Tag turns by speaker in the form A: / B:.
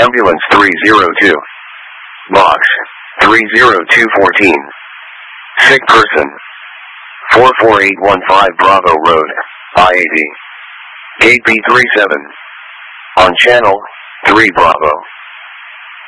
A: Ambulance 302. Box 30214. Sick person 44815 Bravo Road, I-80. Gate B37. On channel 3 Bravo.